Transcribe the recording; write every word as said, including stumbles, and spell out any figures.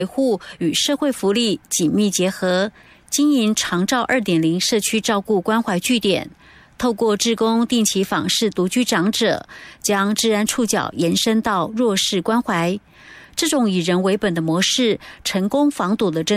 维护与社会福利紧密结合，经营长照 二点零 社区照顾关怀据点，透过志工定期访视独居长者，将治安触角延伸到弱势关怀。这种以人为本的模式，成功防堵了针